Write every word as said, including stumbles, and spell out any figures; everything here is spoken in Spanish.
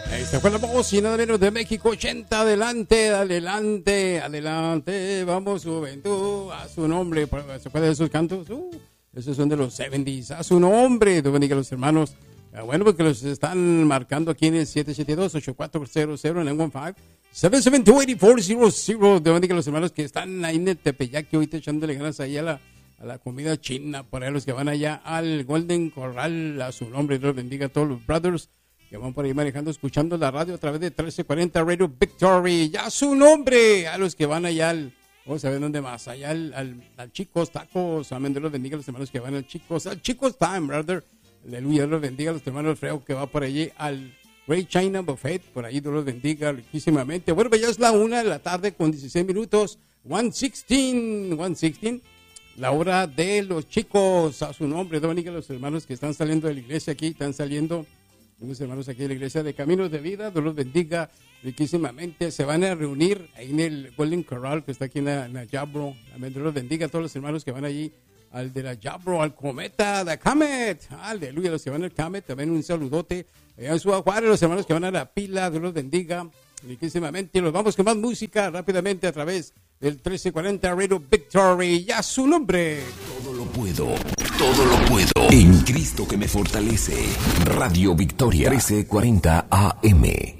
Esta fue la voz y nada menos de México ochenta. Adelante, adelante, adelante. Vamos, juventud, a su nombre. ¿Se puede de esos cantos? Uh, esos son de los setenta. A su nombre. Dios bendiga a los hermanos. Uh, bueno, porque los están marcando aquí en el siete siete dos, ocho cuatro cero cero, nueve uno cinco, siete siete dos, ocho cuatro cero cero. Dios bendiga a los hermanos que están ahí en el Tepeyac, ahorita echándole ganas ahí a la, a la comida china. Por ahí los que van allá al Golden Corral. A su nombre. Dios bendiga a todos los brothers que van por ahí manejando, escuchando la radio a través de trece cuarenta Radio Victory. Ya su nombre. A los que van allá al, vamos a ver dónde más, allá al, al, al Chicos Tacos. Amén, Dios los bendiga a los hermanos que van al Chicos, al Chicos Time, brother. Aleluya, Dios los bendiga a los hermanos Freo que va por allí al Great China Buffet. Por ahí Dios los bendiga riquísimamente. Bueno, ya es la una de la tarde con dieciséis minutos. ciento dieciséis, ciento dieciséis. La hora de los chicos. A su nombre, Dios bendiga a los hermanos que están saliendo de la iglesia aquí, están saliendo unos hermanos aquí de la iglesia de Caminos de Vida. Dios los bendiga riquísimamente. Se van a reunir ahí en el Golden Corral que está aquí en la, en la Jabro. Amén. Dios los bendiga a todos los hermanos que van allí al de la Jabro, al Cometa, de Comet. Aleluya, los que van al Comet. También un saludote. Allá en Ciudad Juárez, los hermanos que van a la Pila. Dios los bendiga riquísimamente. Nos vamos con más música rápidamente a través del trece cuarenta Radio Victory. Ya su nombre. Todo lo puedo. Todo lo puedo en Cristo que me fortalece. Radio Victoria trece cuarenta A M.